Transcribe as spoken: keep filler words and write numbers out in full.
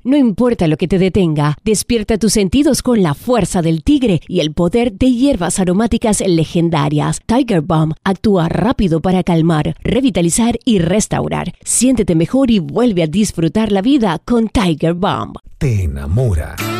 No importa lo que te detenga, despierta tus sentidos con la fuerza del tigre y el poder de hierbas aromáticas legendarias. Tiger Balm actúa rápido para calmar, revitalizar y restaurar. Siéntete mejor y vuelve a disfrutar la vida con Tiger Balm. Te enamora.